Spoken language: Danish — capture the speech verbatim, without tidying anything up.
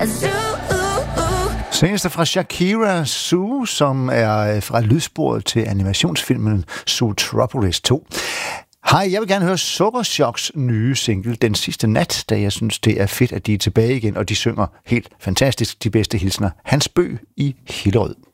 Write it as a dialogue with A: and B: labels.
A: Seneste fra Shakira, Zoo, som er fra lydsporet til animationsfilmen Zootropolis to. Hej, jeg vil gerne høre Sukkerchocks nye single, Den Sidste Nat, da jeg synes, det er fedt, at de er tilbage igen, og de synger helt fantastisk de bedste hilsner. Hans Bø i Hillerød.